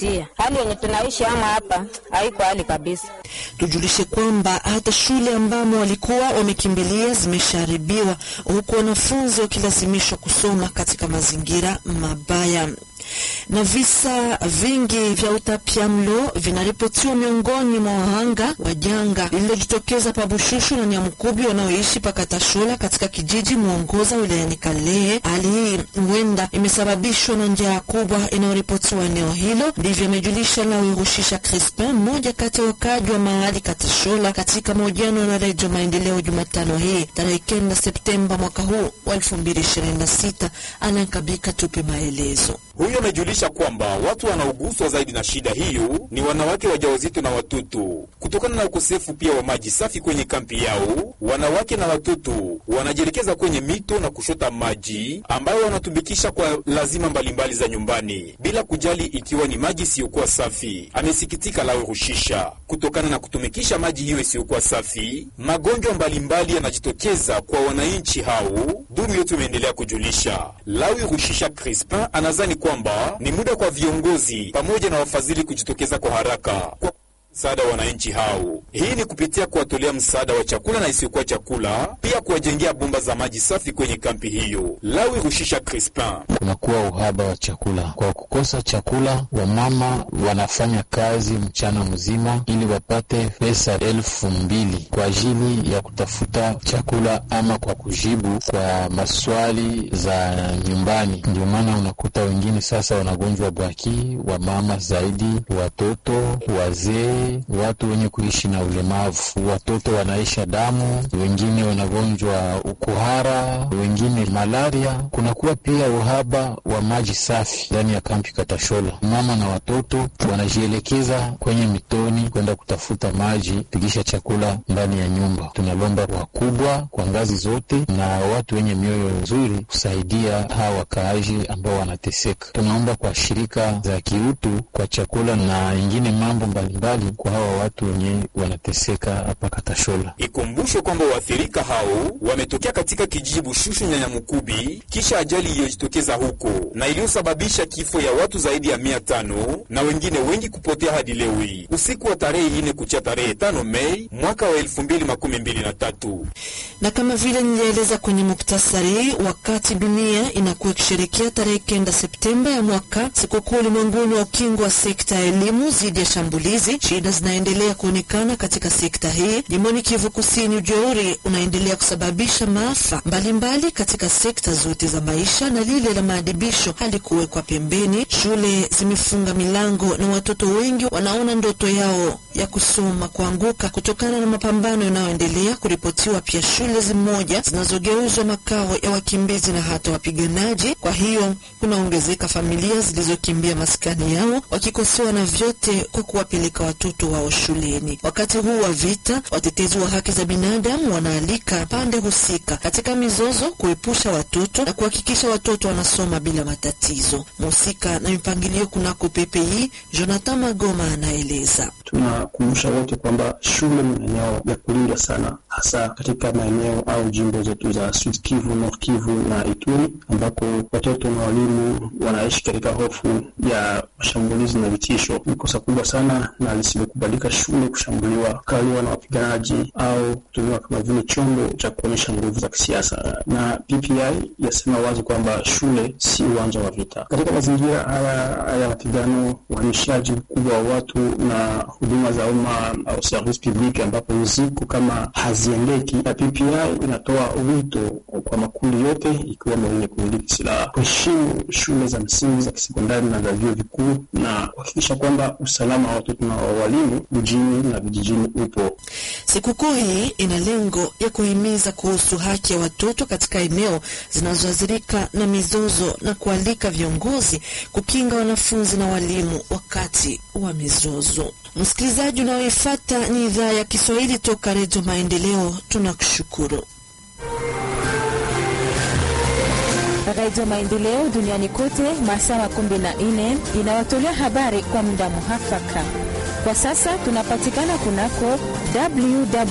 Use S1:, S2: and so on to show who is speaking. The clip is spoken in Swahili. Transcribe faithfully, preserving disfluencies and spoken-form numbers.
S1: Hali yenye tunaishi ama hapa haiko hali kabisa.
S2: Tujulishe kwamba hata shule ambamo walikuwa wamekimbilia zimesharibiwa, huku wanafunzi wakilazimishwa kusoma katika mazingira mabaya. Na visa vingi vya utapiamlo vinaripotiwa miongoni mwa wahanga wa janga lililojitokeza pa Bushushu na Nyamukubi wanaoishi pa Katashola katika kijiji Muongoza wilayani Kalehe. Hali hii huenda imesababishwa na njaa kubwa inayoripotiwa eneo hilo, ndivyo amejulisha Lawi Rushisha Crispin, mmoja kati ya wakaji wa mahali Katashola, katika mahojiano na Radio Maendeleo Jumatano hii tarehe kenda Septemba mwaka huu wa elfu mbili ishirini na sita. Anankabika tupe maelezo.
S3: Huyo amejulisha kwamba watu wanaoguswa zaidi na shida hiyo ni wanawake wajawazito na watoto. Kutokana na ukosefu pia wa maji safi kwenye kampi yao, wanawake na watoto wanajielekeza kwenye mito na kushota maji ambayo wanatumikisha kwa lazima mbalimbali za nyumbani, bila kujali ikiwa ni maji isiyokuwa safi. Amesikitika Lawi Rushisha. Kutokana na kutumikisha maji hiyo isiyokuwa safi, magonjwa mbalimbali yanajitokeza kwa wananchi hao. Duru yetu imeendelea kujulisha. Lawi Rushisha Crispin anazani kwamba ni muda kwa viongozi pamoja na wafadhili kujitokeza kwa haraka kwa msaada wa wananchi hao. Hii ni kupitia kuwatolea msaada wa chakula na isiyokuwa chakula, pia kuwajengea bomba za maji safi kwenye kampi hiyo. Lawi Rushisha Crispin:
S4: kunakuwa uhaba wa chakula. Kwa kukosa chakula, wamama wanafanya kazi mchana mzima ili wapate pesa elfu mbili kwa ajili ya kutafuta chakula ama kwa kujibu kwa maswali za nyumbani. Ndio maana unakuta wengine sasa wanagonjwa bwaki, wamama zaidi, watoto, wazee, watu wenye kuishi na ulemavu. Watoto wanaisha damu, wengine wanagonjwa ukuhara, wengine malaria. Kunakuwa pia uhaba wa maji safi ndani ya kampi Katashola. Mama na watoto wanajielekeza kwenye mitoni kwenda kutafuta maji, pigisha chakula ndani ya nyumba. Tunalomba wakubwa kwa ngazi zote na watu wenye mioyo nzuri kusaidia hawa wakaaji ambao wanateseka. Tunaomba kwa shirika za kiutu kwa chakula na ingine mambo mbalimbali kwa hawa watu wenye wanateseka hapa Katashola.
S3: Ikumbusho kwamba waathirika hao wametokea katika kijiji Bushushu na Nyamukubi kisha ajali iliyojitokeza huko na iliyosababisha kifo ya watu zaidi ya mia tano na wengine wengi kupotea hadi leo hii usiku wa tarehe ine kucha tarehe tano Mei mwaka wa elfu mbili makumi mbili na tatu.
S2: Na kama vile nilieleza kwenye muktasari, wakati dunia inakuwa ikisherehekea tarehe kenda Septemba ya mwaka sikukuu ulimwenguni wa ukingo wa sekta ya elimu dhidi ya shambulizi, shida zinaendelea kuonekana katika sekta hii. Jimboni Kivu Kusini, ujeuri unaendelea kusababisha maafa mbalimbali katika sekta zote za maisha, na lile la maadibisho halikuwekwa pembeni. Shule zimefunga milango na watoto wengi wanaona ndoto yao ya kusoma kuanguka kutokana na mapambano yanayoendelea kuripotiwa. Pia shule zimoja zinazogeuzwa makao ya wakimbizi na hata wapiganaji. Kwa hiyo kunaongezeka familia zilizokimbia maskani yao wakikosewa na vyote kwa kuwapeleka watoto wao shuleni. Wakati huu wa vita, watetezi wa haki za binadamu wanaalika pande husika katika mizozo kuepusha watoto na kuhakikisha watoto wanasoma bila matatizo. Mhusika na mipangilio kunako P P I, Jonathan Magoma anaeleza.
S5: Tunakumbusha wote kwamba shule ni eneo ya kulindwa sana, hasa katika maeneo au jimbo zetu za Sud Kivu, Nord Kivu na Ituri, ambako watoto na walimu wanaishi katika hofu ya mashambulizi na vitisho. Ni kosa kubwa sana na lisilokubalika shule kushambuliwa, kaliwa na wapiganaji au kutumiwa kama vile chombo cha kuonyesha nguvu za kisiasa. Na P P I yasema wazi kwamba shule si uwanja wa vita. Katika mazingira haya ya mapigano, uhamishaji mkubwa wa watu na huduma za umma au service public ambapo mziko kama haziendeki, na P P I inatoa wito kwa makundi yote ikiwa mwenye kumiliki silaha kuheshimu shule za msingi, za kisekondari na za vyuo vikuu na kuhakikisha kwamba usalama wa watoto na walimu mjini na vijijini upo.
S2: Sikukuu hii ina lengo ya kuhimiza kuhusu haki ya watoto katika eneo zinazoathirika na mizozo na kualika viongozi kukinga wanafunzi na walimu wakati wa mizozo. Msikilizaji unaoifuata ni idhaa ya Kiswahili toka Radio Maendeleo, tunakushukuru.
S6: Radio Maendeleo duniani kote masaa kumi na nne inawatolea habari kwa muda muhafaka. Kwa sasa tunapatikana kunako w w w